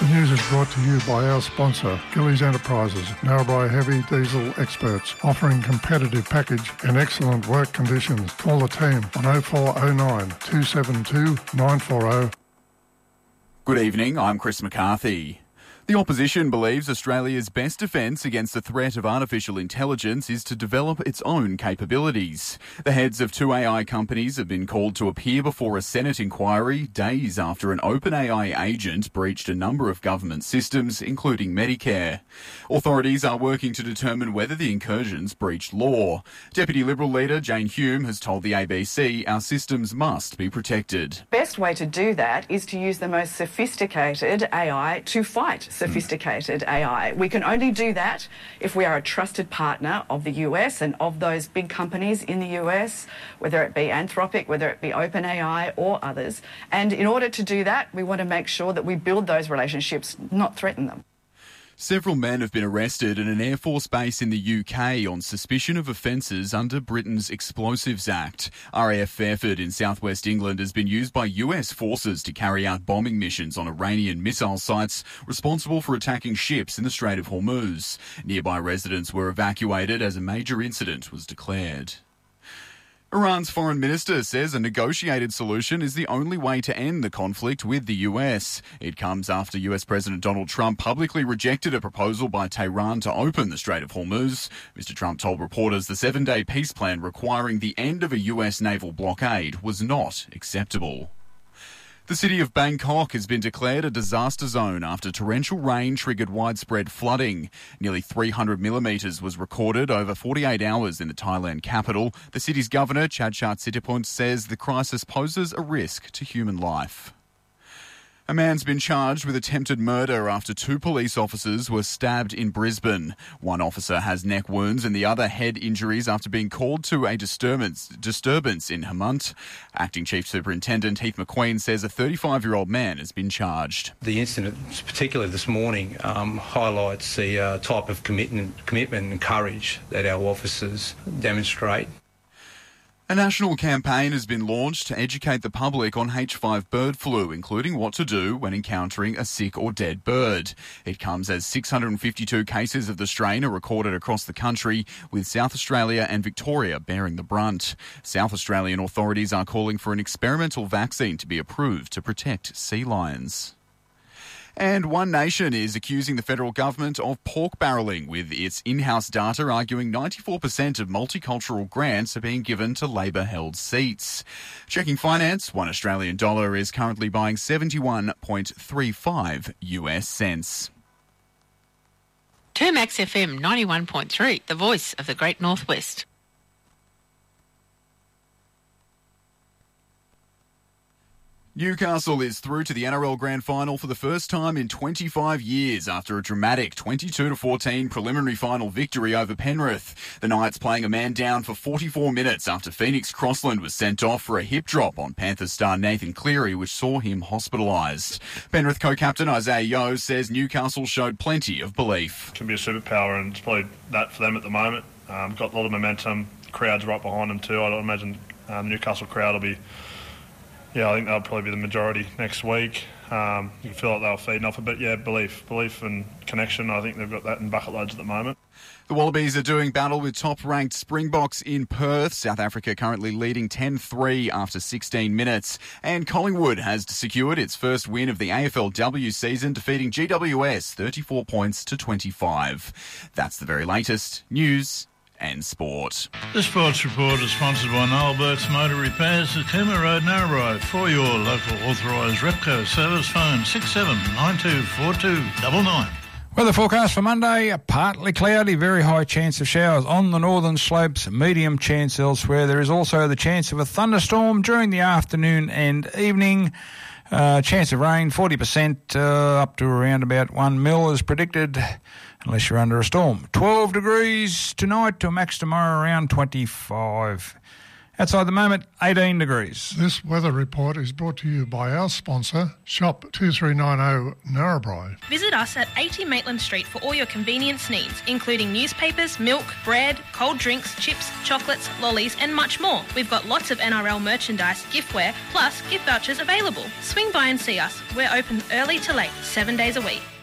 news is brought to you by our sponsor, Gillies Enterprises, Narrabri Heavy Diesel Experts, offering competitive package and excellent work conditions. Call the team on 0409 272 940. Good evening, I'm Chris McCarthy. The opposition believes Australia's best defence against the threat of artificial intelligence is to develop its own capabilities. The heads of two AI companies have been called to appear before a Senate inquiry days after an OpenAI agent breached a number of government systems, including Medicare. Authorities are working to determine whether the incursions breached law. Deputy Liberal leader Jane Hume has told the ABC our systems must be protected. Best way to do that is to use the most sophisticated AI to fight sophisticated AI. We can only do that if we are a trusted partner of the US and of those big companies in the US, whether it be Anthropic, whether it be OpenAI or others. And in order to do that, we want to make sure that we build those relationships, not threaten them. Several men have been arrested at an Air Force base in the UK on suspicion of offences under Britain's Explosives Act. RAF Fairford in southwest England has been used by US forces to carry out bombing missions on Iranian missile sites responsible for attacking ships in the Strait of Hormuz. Nearby residents were evacuated as a major incident was declared. Iran's foreign minister says a negotiated solution is the only way to end the conflict with the US. It comes after US President Donald Trump publicly rejected a proposal by Tehran to open the Strait of Hormuz. Mr. Trump told reporters the 7-day peace plan requiring the end of a US naval blockade was not acceptable. The city of Bangkok has been declared a disaster zone after torrential rain triggered widespread flooding. Nearly 300 millimetres was recorded over 48 hours in the Thailand capital. The city's governor, Chadchat Sitapont, says the crisis poses a risk to human life. A man's been charged with attempted murder after two police officers were stabbed in Brisbane. One officer has neck wounds and the other head injuries after being called to a disturbance in Hemant. Acting Chief Superintendent Heath McQueen says a 35-year-old man has been charged. The incident, particularly this morning, highlights the type of commitment and courage that our officers demonstrate. A national campaign has been launched to educate the public on H5 bird flu, including what to do when encountering a sick or dead bird. It comes as 652 cases of the strain are recorded across the country, with South Australia and Victoria bearing the brunt. South Australian authorities are calling for an experimental vaccine to be approved to protect sea lions. And One Nation is accusing the federal government of pork barrelling, with its in-house data arguing 94% of multicultural grants are being given to Labor-held seats. Checking finance, one Australian dollar is currently buying 71.35 US cents. Termax FM 91.3, the voice of the Great Northwest. Newcastle is through to the NRL Grand Final for the first time in 25 years after a dramatic 22-14 preliminary final victory over Penrith. The Knights playing a man down for 44 minutes after Phoenix Crossland was sent off for a hip drop on Panthers star Nathan Cleary, which saw him hospitalised. Penrith co-captain Isaiah Yeo says Newcastle showed plenty of belief. It can be a superpower, and it's probably that for them at the moment. Got a lot of momentum, crowd's right behind them too. I don't imagine the Newcastle crowd will be... I think they'll probably be the majority next week. You can feel like they'll feed off it, but belief and connection, I think they've got that in bucket loads at the moment. The Wallabies are doing battle with top-ranked Springboks in Perth. South Africa currently leading 10-3 after 16 minutes. And Collingwood has secured its first win of the AFLW season, defeating GWS 34 points to 25. That's the very latest news and sport. The Sports Report is sponsored by Noel Burke's Motor Repairs at Cooma Road, Narrabri. For your local authorised Repco service, phone 67924299. Weather forecast for Monday, partly cloudy, very high chance of showers on the northern slopes, medium chance elsewhere. There is also the chance of a thunderstorm during the afternoon and evening. Chance of rain, 40%, up to around about 1 mil is predicted, unless you're under a storm. 12 degrees tonight to max tomorrow around 25. Outside the moment, 18 degrees. This weather report is brought to you by our sponsor, Shop 2390 Narrabri. Visit us at 80 Maitland Street for all your convenience needs, including newspapers, milk, bread, cold drinks, chips, chocolates, lollies and much more. We've got lots of NRL merchandise, giftware, plus gift vouchers available. Swing by and see us. We're open early to late, 7 days a week.